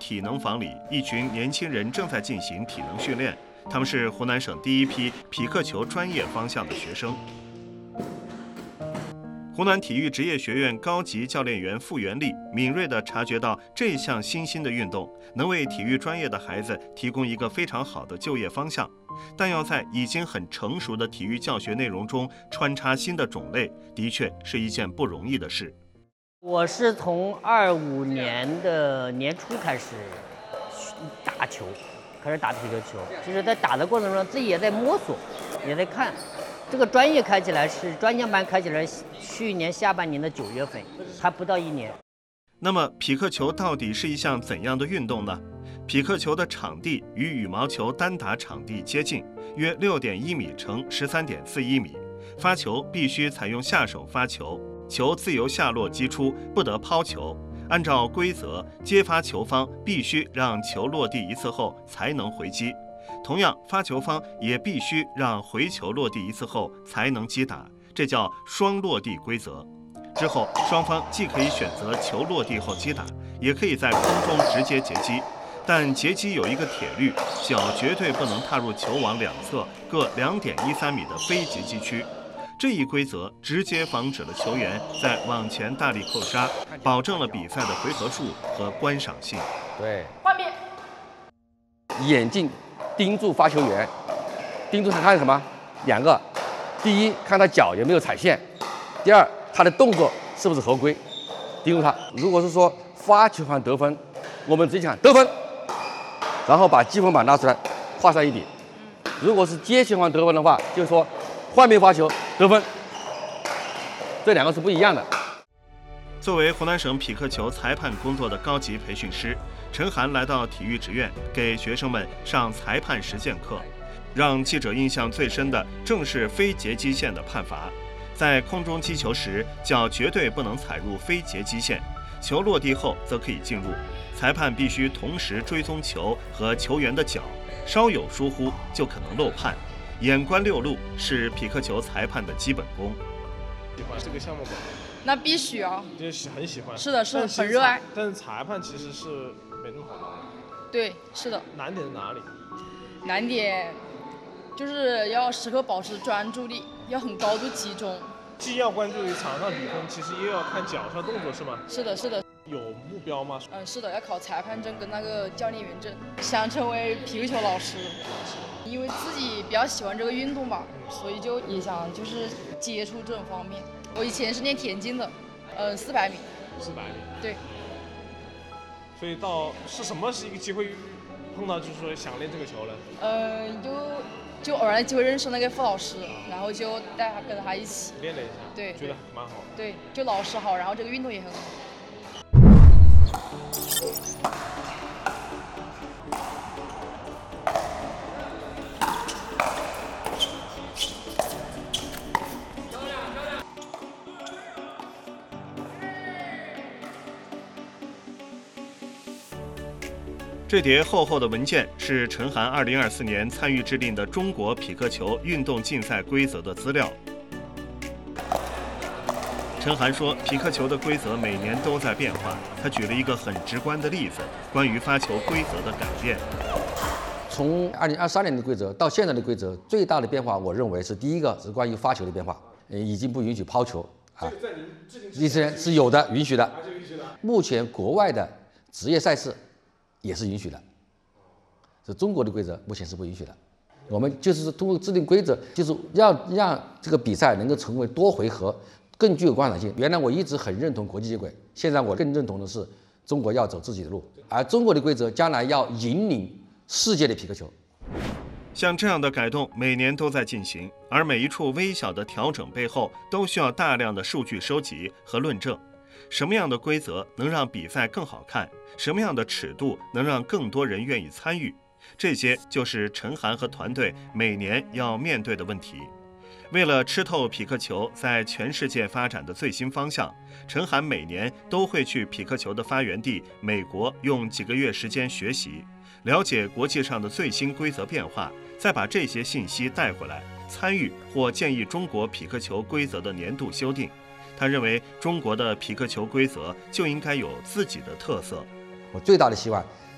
体能房里，一群年轻人正在进行体能训练。他们是湖南省第一批匹克球专业方向的学生。湖南体育职业学院高级教练员傅元利敏锐地察觉到这项新兴的运动能为体育专业的孩子提供一个非常好的就业方向，但要在已经很成熟的体育教学内容中穿插新的种类，的确是一件不容易的事。 我是从25年的年初开始打球，开始打匹克球，就是在打的过程中自己也在摸索，也在看。这个专业开起来是专项班开起来，去年下半年的9月份，还不到1年。 那么匹克球到底是一项怎样的运动呢？匹克球的场地与羽毛球单打场地接近，约6.1米乘13.41米。发球必须采用下手发球，球自由下落击出，不得抛球。按照规则，接发球方必须让球落地一次后才能回击。同样，发球方也必须让回球落地一次后才能击打，这叫双落地规则。之后，双方既可以选择球落地后击打，也可以在空中直接截击。但截击有一个铁律，脚绝对不能踏入球网两侧各2.13米的非截击区。这一规则直接防止了球员在网前大力扣杀，保证了比赛的回合数和观赏性。 对， 画面， 眼睛盯住发球员，盯住他看什么？2个，第一看他脚有没有踩线，第二他的动作是不是合规，盯住他。如果是说发球方得分，我们直接讲得分，然后把积分板拿出来画上1笔。如果是接球方得分的话，就是说换边发球得分，这2个是不一样的。 作为湖南省匹克球裁判工作的高级培训师，陈涵来到体育职院，给学生们上裁判实践课。让记者印象最深的正是非截击线的判罚。在空中击球时，脚绝对不能踩入非截击线，球落地后则可以进入。裁判必须同时追踪球和球员的脚，稍有疏忽就可能漏判。眼观六路是匹克球裁判的基本功。 喜欢这个项目吗？ 那必须啊， 就是很喜欢。 是的，是很热爱。 但是裁判其实是没那么好当。 对，是的。 难点在哪里？ 难点就是要时刻保持专注力，要很高度集中。 既要关注于场上比分，其实又要看脚上动作，是吗？ 是的，是的。 有目标吗？ 是的，要考裁判证跟那个教练员证。想成为匹克球老师，因为自己比较喜欢这个运动吧，所以就也想就是接触这种方面。我以前是练田径的，400米。 400米。 对。 所以是什么是一个机会碰到就是说想练这个球呢？ 就偶然的机会认识那个傅老师，然后就带他跟他一起练了一下， 对， 觉得蛮好。 对，就老师好，然后这个运动也很好。 这叠厚厚的文件是陈涵2024年参与制定的中国匹克球运动竞赛规则的资料。陈涵说，匹克球的规则每年都在变化。他举了一个很直观的例子，关于发球规则的改变。 从2023年的规则到现在的规则，最大的变化，我认为是第一个是关于发球的变化，已经不允许抛球啊，以前是有的，允许的。目前国外的职业赛事也是允许的，是中国的规则目前是不允许的。我们就是通过制定规则，就是要让这个比赛能够成为多回合，更具有观赏性。原来我一直很认同国际接轨，现在我更认同的是中国要走自己的路，而中国的规则将来要引领世界的匹克球。 像这样的改动每年都在进行，而每一处微小的调整背后都需要大量的数据收集和论证。什么样的规则能让比赛更好看？什么样的尺度能让更多人愿意参与？这些就是陈涵和团队每年要面对的问题。为了吃透匹克球在全世界发展的最新方向，陈涵每年都会去匹克球的发源地美国用几个月时间学习，了解国际上的最新规则变化，再把这些信息带回来，参与或建议中国匹克球规则的年度修订。他认为中国的匹克球规则就应该有自己的特色。 我最大的希望